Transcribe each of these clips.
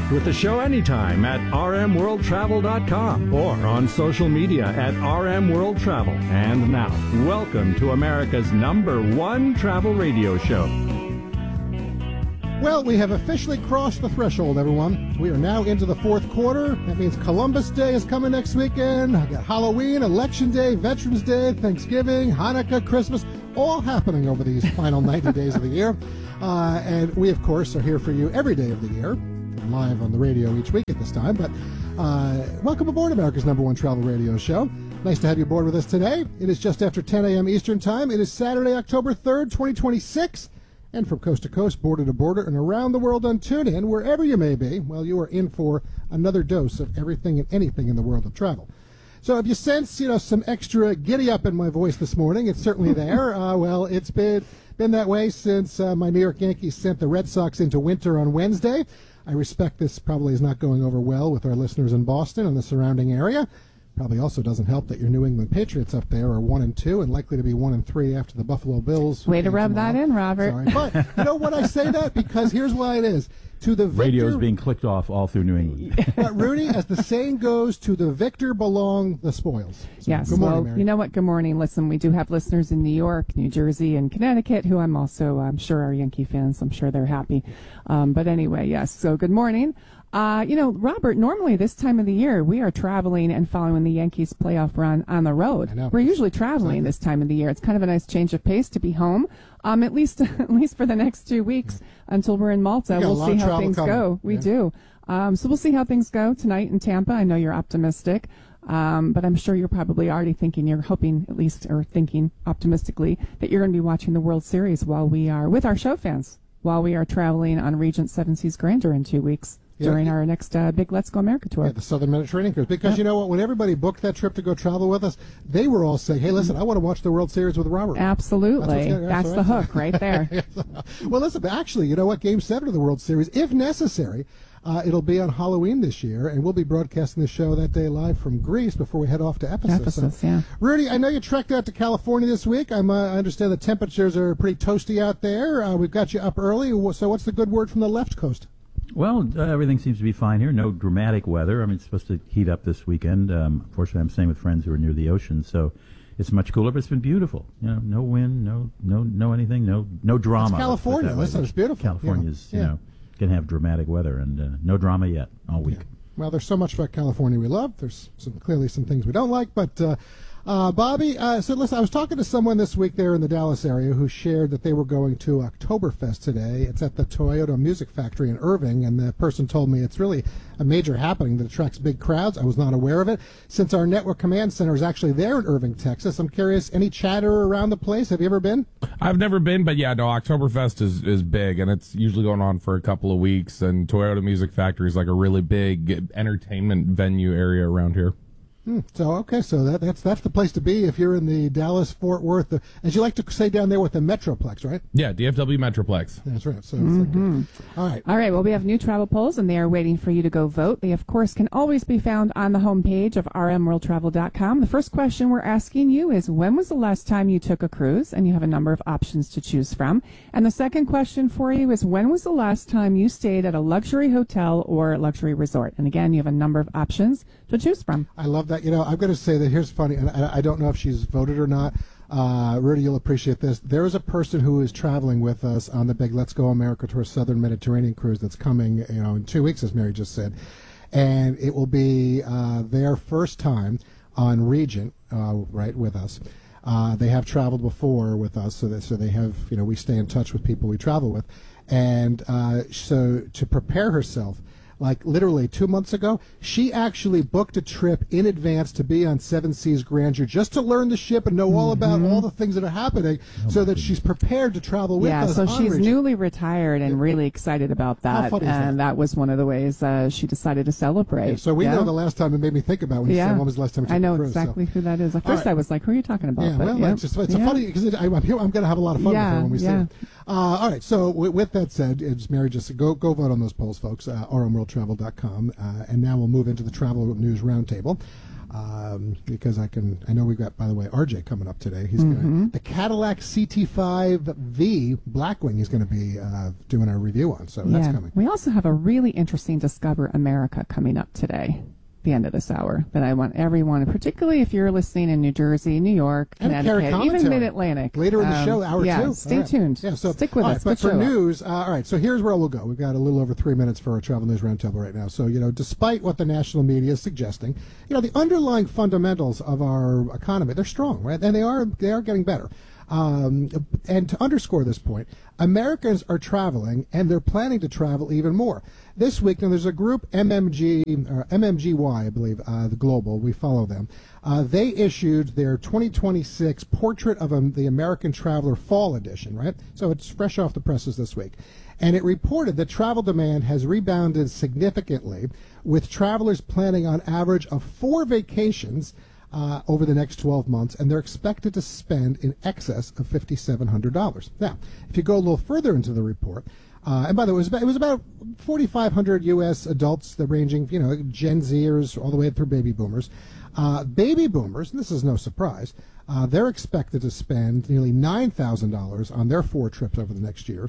Connect with the show anytime at rmworldtravel.com or on social media at rmworldtravel. And now, welcome to America's #1 travel radio show. Well, we have officially crossed the threshold, everyone. We are now into the fourth quarter. That means Columbus Day is coming next weekend. I've got Halloween, Election Day, Veterans Day, Thanksgiving, Hanukkah, Christmas, all happening over these final 90 days of the year. And we, of course, are here for you every day of the year, live on the radio each week at this time. But welcome aboard America's #1 travel radio show. Nice to have you aboard with us today. It is just after 10 a.m. Eastern Time. It is Saturday, October 3rd, 2026. And from coast to coast, border to border, and around the world on TuneIn, wherever you may be, well, you are in for another dose of everything and anything in the world of travel. So if you sense, some extra giddy up in my voice this morning, it's certainly there. Well, it's been that way since my New York Yankees sent the Red Sox into winter on Wednesday. I respect this probably is not going over well with our listeners in Boston and the surrounding area. Probably also doesn't help that your New England Patriots up there are 1-2 and likely to be 1-3 after the Buffalo Bills. Way to rub that in, Robert. Sorry. But you know what, I say that because here's why it is. To the victor, radio's being clicked off all through New England. But Rudy, as the saying goes, to the victor belong the spoils. So, yes. Good morning, well, Mary. you know what? Good morning. Listen, we do have listeners in New York, New Jersey, and Connecticut who I'm sure are Yankee fans. I'm sure they're happy. But anyway, yes. So good morning. Robert, normally this time of the year, we are traveling and following the Yankees playoff run on the road. I know. We're usually traveling this time of the year. It's kind of a nice change of pace to be home, at least for the next 2 weeks until we're in Malta. We'll see how things go. We do. So we'll see how things go tonight in Tampa. I know you're optimistic, but I'm sure you're probably already you're hoping at least, or thinking optimistically, that you're going to be watching the World Series while we are, with our show fans, while we are traveling on Regent Seven Seas Grandeur in 2 weeks. During our next big Let's Go America tour. Yeah, the Southern Mediterranean cruise. Because you know what? When everybody booked that trip to go travel with us, they were all saying, hey, listen, I want to watch the World Series with Robert. Absolutely. That's the hook right there. Well, listen, actually, you know what? Game 7 of the World Series, if necessary, it'll be on Halloween this year, and we'll be broadcasting the show that day live from Greece before we head off to Ephesus. Yeah. Rudy, I know you trekked out to California this week. I understand the temperatures are pretty toasty out there. We've got you up early. So what's the good word from the left coast? Well, everything seems to be fine here. No dramatic weather. I mean, it's supposed to heat up this weekend. Unfortunately, I'm staying with friends who are near the ocean, so it's much cooler, but it's been beautiful. No wind, no anything, no drama. It's California. Listen, it's beautiful. California's, going to have dramatic weather, and no drama yet all week. Yeah. Well, there's so much about California we love. There's clearly some things we don't like, but Bobby, so listen, I was talking to someone this week there in the Dallas area who shared that they were going to Oktoberfest today. It's at the Toyota Music Factory in Irving, and the person told me it's really a major happening that attracts big crowds. I was not aware of it. Since our network command center is actually there in Irving, Texas, I'm curious, any chatter around the place? Have you ever been? I've never been, but yeah, no, Oktoberfest is big, and it's usually going on for a couple of weeks, and Toyota Music Factory is like a really big entertainment venue area around here. So that's the place to be if you're in the Dallas-Fort Worth, as you like to say down there with the Metroplex, right? Yeah, DFW Metroplex. That's right. So all right. All right. Well, we have new travel polls, and they are waiting for you to go vote. They, of course, can always be found on the homepage of rmworldtravel.com. The first question we're asking you is, when was the last time you took a cruise? And you have a number of options to choose from. And the second question for you is, when was the last time you stayed at a luxury hotel or luxury resort? And again, you have a number of options to choose from. I love that. I'm going to say that here's funny, and I don't know if she's voted or not. Rudy, you'll appreciate this. There is a person who is traveling with us on the big Let's Go America Tour Southern Mediterranean cruise that's coming, in 2 weeks, as Mary just said. And it will be their first time on Regent, right, with us. They have traveled before with us, so they have, we stay in touch with people we travel with. And so to prepare herself, like literally 2 months ago, she actually booked a trip in advance to be on Seven Seas Grandeur just to learn the ship and know all about all the things that are happening so that she's prepared to travel with us. Yeah, so she's newly retired and really excited about that. How funny is and that? That was one of the ways she decided to celebrate. Yeah, so we know the last time it made me think about when you said when was the last time you took I know a cruise, exactly who that is. At first I was like, who are you talking about? Yeah, but, it's a funny, because I'm going to have a lot of fun with her when we see her. All right, so with that said, as Mary just said, go vote on those polls, folks, rmworldtravel.com. And now we'll move into the Travel News Roundtable. because I know we've got, by the way, RJ coming up today. He's the Cadillac CT5V Blackwing he's going to be doing a review on, so that's coming. We also have a really interesting Discover America coming up today, the end of this hour, that I want everyone, particularly if you're listening in New Jersey, New York, Connecticut, even Mid-Atlantic. Later in the show, hour 2. Stay tuned. Yeah, so stick with us. But for news, all right, so here's where we'll go. We've got a little over 3 minutes for our Travel News Roundtable right now. So, despite what the national media is suggesting, the underlying fundamentals of our economy, they're strong, right? And they are getting better. And to underscore this point, Americans are traveling, and they're planning to travel even more. This week, now there's a group, MMGY, I believe, the Global, we follow them. They issued their 2026 Portrait of the American Traveler Fall Edition, right? So it's fresh off the presses this week. And it reported that travel demand has rebounded significantly, with travelers planning on average of 4 vacations over the next 12 months, and they're expected to spend in excess of $5,700. Now, if you go a little further into the report, and by the way, it was about 4,500 U.S. adults, that ranging, Gen Zers all the way through baby boomers. Baby boomers, and this is no surprise, they're expected to spend nearly $9,000 on their 4 trips over the next year.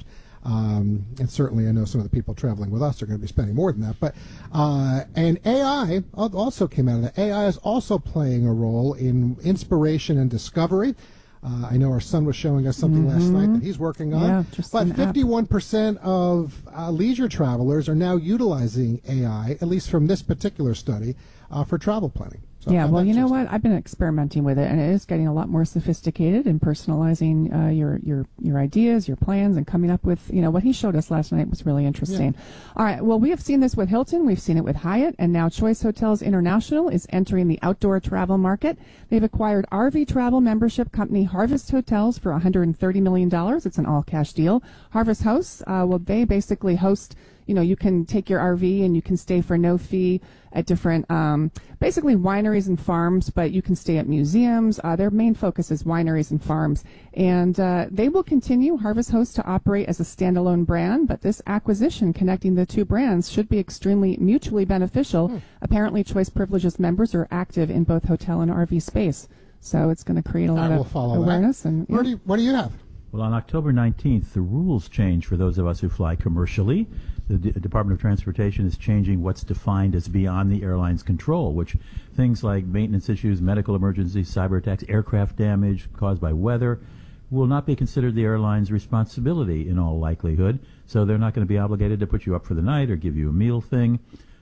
And certainly I know some of the people traveling with us are going to be spending more than that. But and AI also came out of that. AI is also playing a role in inspiration and discovery. I know our son was showing us something last night that he's working on. Yeah, but 51% of leisure travelers are now utilizing AI, at least from this particular study, for travel planning. So yeah, well, you know what? I've been experimenting with it, and it is getting a lot more sophisticated in personalizing your ideas, your plans, and coming up with, what he showed us last night was really interesting. Yeah. All right, well, we have seen this with Hilton, we've seen it with Hyatt, and now Choice Hotels International is entering the outdoor travel market. They've acquired RV travel membership company Harvest Hotels for $130 million. It's an all-cash deal. Harvest hosts, they basically host, you can take your RV and you can stay for no fee at different, basically wineries and farms, but you can stay at museums. Their main focus is wineries and farms. And they will continue, Harvest Hosts, to operate as a standalone brand, but this acquisition connecting the two brands should be extremely mutually beneficial. Apparently, Choice Privileges members are active in both hotel and RV space. So it's going to create a lot of awareness. That. And what do you have? Well, on October 19th, the rules change for those of us who fly commercially. The Department of Transportation is changing what's defined as beyond the airline's control, which things like maintenance issues, medical emergencies, cyber attacks, aircraft damage caused by weather will not be considered the airline's responsibility in all likelihood. So they're not going to be obligated to put you up for the night or give you a meal thing.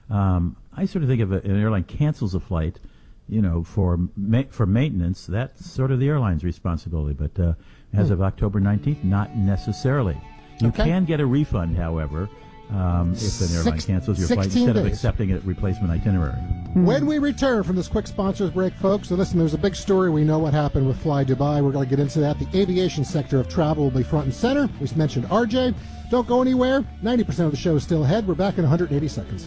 I sort of think if an airline cancels a flight, for maintenance, that's sort of the airline's responsibility. But as of October 19th, not necessarily. You can get a refund, however, if an airline cancels your flight instead of accepting a replacement itinerary. When we return from this quick sponsors break, folks, so listen, there's a big story. We know what happened with Fly Dubai. We're going to get into that. The aviation sector of travel will be front and center. We mentioned RJ. Don't go anywhere. 90% of the show is still ahead. We're back in 180 seconds.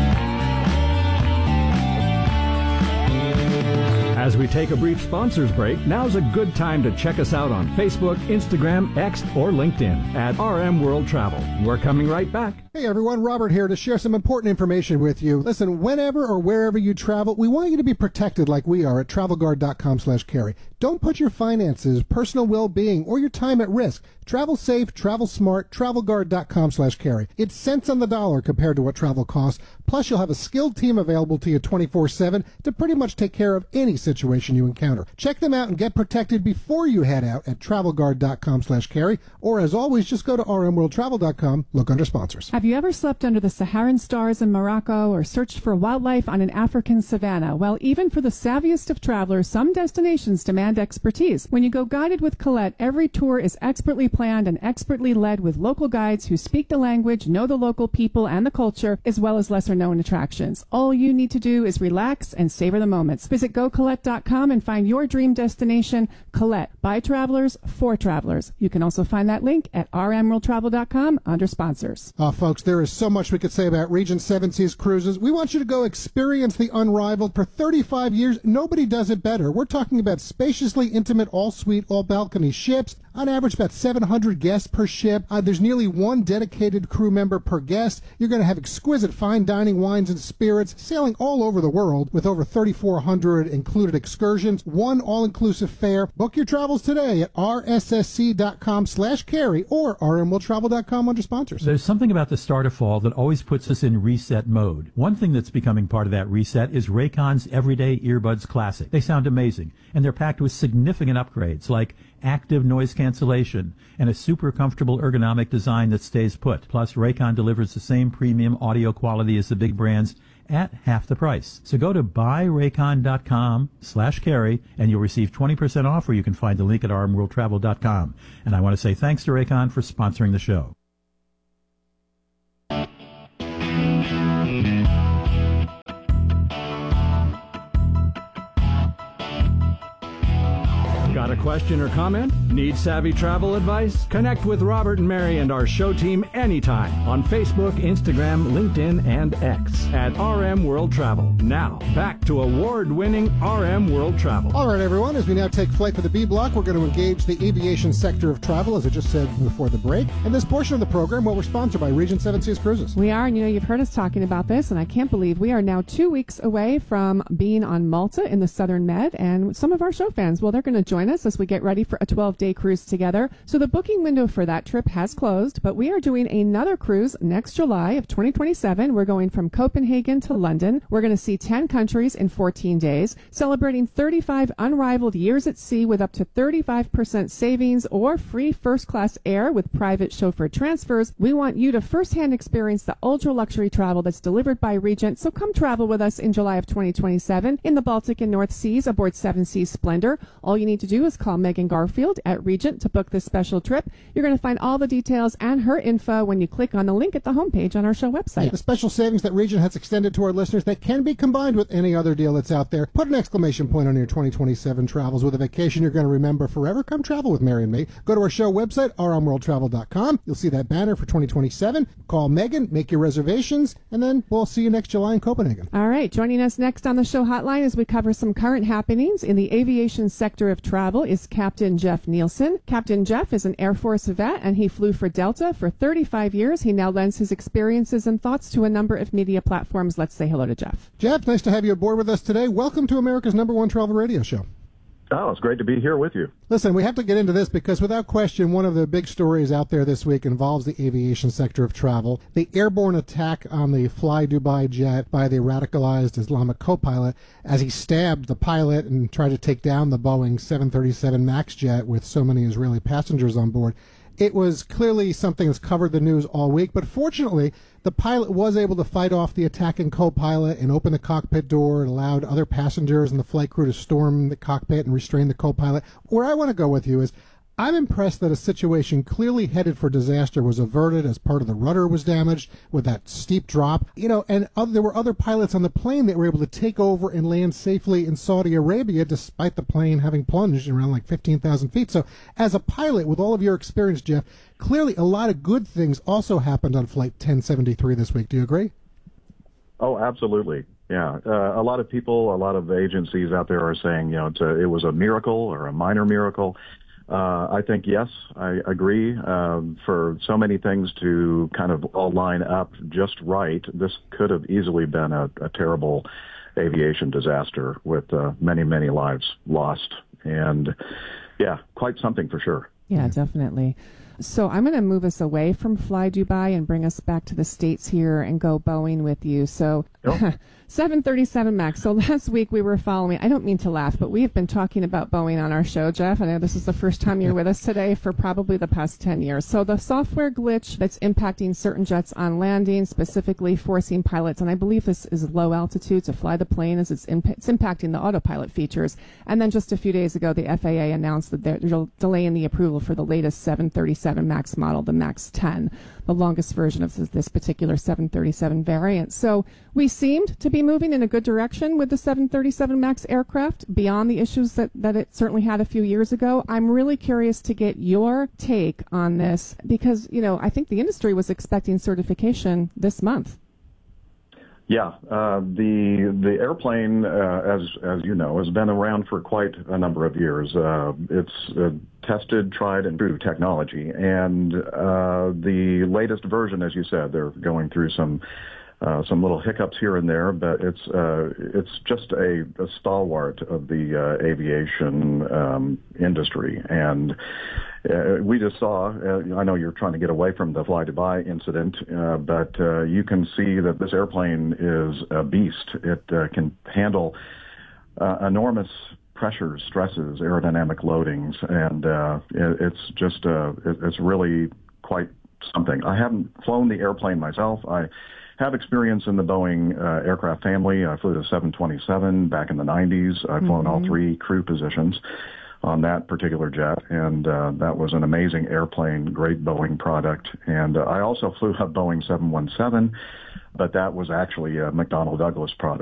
As we take a brief sponsors break, now's a good time to check us out on Facebook, Instagram, X, or LinkedIn at RM World Travel. We're coming right back. Hey everyone, Robert here to share some important information with you. Listen, whenever or wherever you travel, we want you to be protected like we are at TravelGuard.com/carry. Don't put your finances, personal well-being, or your time at risk. Travel safe, travel smart, TravelGuard.com/carry. It's cents on the dollar compared to what travel costs. Plus, you'll have a skilled team available to you 24/7 to pretty much take care of any situation you encounter. Check them out and get protected before you head out at TravelGuard.com/carry. Or as always, just go to rmworldtravel.com, look under sponsors. Have you ever slept under the Saharan stars in Morocco or searched for wildlife on an African savanna? Well, even for the savviest of travelers, some destinations demand expertise. When you go guided with Colette, every tour is expertly planned and expertly led with local guides who speak the language, know the local people and the culture, as well as lesser-known attractions. All you need to do is relax and savor the moments. Visit GoColette.com and find your dream destination, Colette, by travelers, for travelers. You can also find that link at rmworldtravel.com under sponsors. Folks, there is so much we could say about Regent Seven Seas Cruises. We want you to go experience the unrivaled. For 35 years, nobody does it better. We're talking about spaciously intimate, all-suite, all-balcony ships, On average, about 700 guests per ship. There's nearly one dedicated crew member per guest. You're going to have exquisite fine dining wines and spirits, sailing all over the world with over 3,400 included excursions, one all-inclusive fare. Book your travels today at rssc.com/carry or rmworldtravel.com under sponsors. There's something about the start of fall that always puts us in reset mode. One thing that's becoming part of that reset is Raycon's Everyday Earbuds Classic. They sound amazing, and they're packed with significant upgrades like active noise cancellation and a super comfortable ergonomic design that stays put. Plus, Raycon delivers the same premium audio quality as the big brands at half the price. So go to buyraycon.com/carry and you'll receive 20% off, or you can find the link at rmworldtravel.com. And I want to say thanks to Raycon for sponsoring the show. Got a question or comment? Need savvy travel advice? Connect with Robert and Mary and our show team anytime on Facebook, Instagram, LinkedIn, and X at RM World Travel. Now, back to award-winning RM World Travel. All right, everyone, as we now take flight for the B block, we're going to engage the aviation sector of travel, as I just said before the break. In this portion of the program, we're sponsored by Regent Seven Seas Cruises. We are, and you've heard us talking about this, and I can't believe we are now 2 weeks away from being on Malta in the Southern Med, and some of our show fans, well, they're going to join us as we get ready for a 12-day cruise together. So the booking window for that trip has closed, but we are doing another cruise next July of 2027. We're going from Copenhagen to London. We're going to see 10 countries in 14 days, celebrating 35 unrivaled years at sea with up to 35% savings or free first-class air with private chauffeur transfers. We want you to firsthand experience the ultra-luxury travel that's delivered by Regent, so come travel with us in July of 2027 in the Baltic and North Seas aboard Seven Seas Splendor. All you need to do is call Megan Garfield at Regent to book this special trip. You're going to find all the details and her info when you click on the link at the homepage on our show website. The special savings that Regent has extended to our listeners that can be combined with any other deal that's out there. Put an exclamation point on your 2027 travels with a vacation you're going to remember forever. Come travel with Mary and me. Go to our show website, rmworldtravel.com. You'll see that banner for 2027. Call Megan, make your reservations, and then we'll see you next July in Copenhagen. All right. Joining us next on the show hotline as we cover some current happenings in the aviation sector of travel is Captain Jeff Nielsen. Captain Jeff is an Air Force vet, and he flew for Delta for 35 years. He now lends his experiences and thoughts to a number of media platforms. Let's say hello to Jeff. Jeff, nice to have you aboard with us today. Welcome to America's #1 travel radio show. Oh, it's great to be here with you. Listen, we have to get into this because without question, one of the big stories out there this week involves the aviation sector of travel. The airborne attack on the Fly Dubai jet by the radicalized Islamic co-pilot as he stabbed the pilot and tried to take down the Boeing 737 MAX jet with so many Israeli passengers on board. It was clearly something that's covered the news all week, but fortunately, the pilot was able to fight off the attacking co-pilot and open the cockpit door and allowed other passengers and the flight crew to storm the cockpit and restrain the co-pilot. Where I want to go with you is I'm impressed that a situation clearly headed for disaster was averted as part of the rudder was damaged with that steep drop. And there were other pilots on the plane that were able to take over and land safely in Saudi Arabia despite the plane having plunged around like 15,000 feet. So as a pilot, with all of your experience, Jeff, clearly a lot of good things also happened on Flight 1073 this week. Do you agree? Oh, absolutely. Yeah. A lot of people, a lot of agencies out there are saying, it was a miracle or a minor miracle. I think, yes, I agree. For so many things to kind of all line up just right, this could have easily been a terrible aviation disaster with many, many lives lost. And, yeah, quite something for sure. Yeah, definitely. So I'm going to move us away from Fly Dubai and bring us back to the States here and go Boeing with you. So 737 MAX. So last week we were following, I don't mean to laugh, but we have been talking about Boeing on our show, Jeff. I know this is the first time you're with us today for probably the past 10 years. So the software glitch that's impacting certain jets on landing, specifically forcing pilots, and I believe this is low altitude to fly the plane as it's impacting the autopilot features. And then just a few days ago, the FAA announced that they're delaying the approval for the latest 737 MAX model, the MAX 10, the longest version of this particular 737 variant. So we seemed to be moving in a good direction with the 737 MAX aircraft beyond the issues that it certainly had a few years ago. I'm really curious to get your take on this because, I think the industry was expecting certification this month. Yeah, the airplane, as you know, has been around for quite a number of years. It's tested, tried, and true technology, and the latest version, as you said, they're going through some little hiccups here and there, but it's just a stalwart of the aviation industry. And we just saw, I know you're trying to get away from the Fly Dubai incident, but you can see that this airplane is a beast. It can handle enormous pressures, stresses, aerodynamic loadings, and it's just it's really quite something. I haven't flown the airplane myself. I have experience in the Boeing aircraft family. I flew the 727 back in the 90s. I've flown all three crew positions on that particular jet, and that was an amazing airplane, great Boeing product. And I also flew a Boeing 717, but that was actually a McDonnell Douglas product.